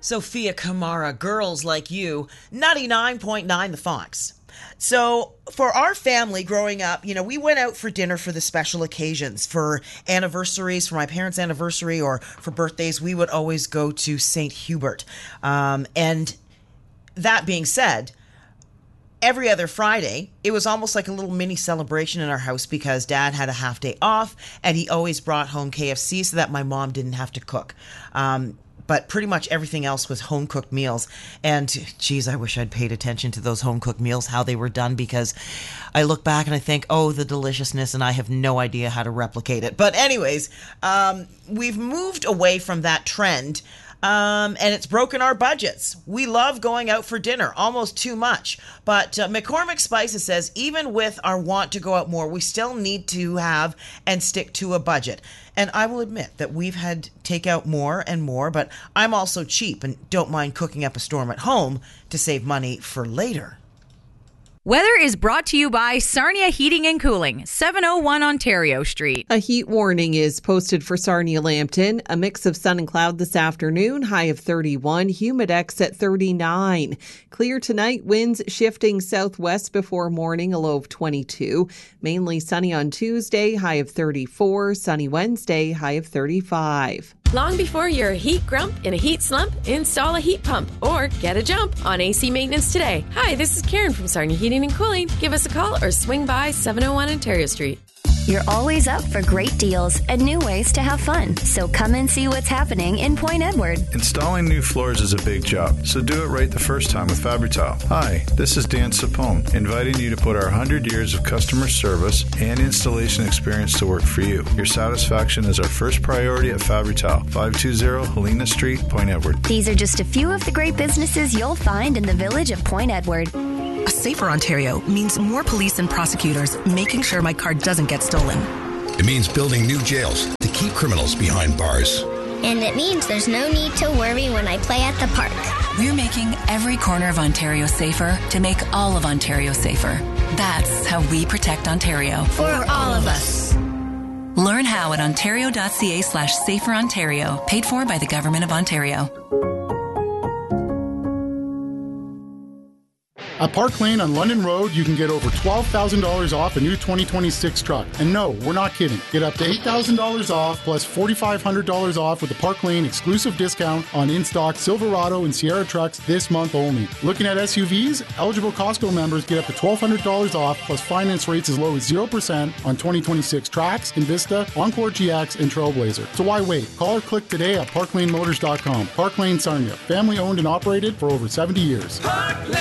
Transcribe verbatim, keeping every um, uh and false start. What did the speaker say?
Sophia Kamara, girls like you, ninety-nine point nine The Fox. So for our family growing up, you know, we went out for dinner for the special occasions, for anniversaries, for my parents' anniversary or for birthdays. We would always go to Saint Hubert. Um, and that being said, every other Friday, it was almost like a little mini celebration in our house because Dad had a half day off and he always brought home K F C so that my mom didn't have to cook. Um, But pretty much everything else was home-cooked meals. And, geez, I wish I'd paid attention to those home-cooked meals, how they were done, because I look back and I think, oh, the deliciousness, and I have no idea how to replicate it. But anyways, um, we've moved away from that trend, um, and it's broken our budgets. We love going out for dinner, almost too much. But uh, McCormick Spices says, even with our want to go out more, we still need to have and stick to a budget. And I will admit that we've had takeout more and more, but I'm also cheap and don't mind cooking up a storm at home to save money for later. Weather is brought to you by Sarnia Heating and Cooling, seven oh one Ontario Street. A heat warning is posted for Sarnia-Lambton. A mix of sun and cloud this afternoon, high of thirty-one, humidex at thirty-nine. Clear tonight, winds shifting southwest before morning, a low of twenty-two. Mainly sunny on Tuesday, high of thirty-four. Sunny Wednesday, high of thirty-five. Long before you're a heat grump in a heat slump, install a heat pump or get a jump on A C maintenance today. Hi, this is Karen from Sarnia Heating and Cooling. Give us a call or swing by seven oh one Ontario Street. You're always up for great deals and new ways to have fun. So come and see what's happening in Point Edward. Installing new floors is a big job, so do it right the first time with Fabri-Tile. Hi, this is Dan Sapone, inviting you to put our one hundred years of customer service and installation experience to work for you. Your satisfaction is our first priority at Fabri-Tile, five two zero Helena Street, Point Edward. These are just a few of the great businesses you'll find in the village of Point Edward. A safer Ontario means more police and prosecutors making sure my car doesn't get stolen. It means building new jails to keep criminals behind bars. And it means there's no need to worry when I play at the park. We're making every corner of Ontario safer to make all of Ontario safer. That's how we protect Ontario. For all of us. Learn how at ontario.ca slash safer Ontario. Paid for by the Government of Ontario. At Park Lane on London Road, you can get over twelve thousand dollars off a new twenty twenty-six truck. And no, we're not kidding. Get up to eight thousand dollars off plus four thousand five hundred dollars off with the Park Lane exclusive discount on in-stock Silverado and Sierra trucks this month only. Looking at S U Vs, eligible Costco members get up to twelve hundred dollars off plus finance rates as low as zero percent on twenty twenty-six Trax, Invista, Encore G X, and Trailblazer. So why wait? Call or click today at park lane motors dot com. Park Lane Sarnia, family owned and operated for over seventy years. Park Lane.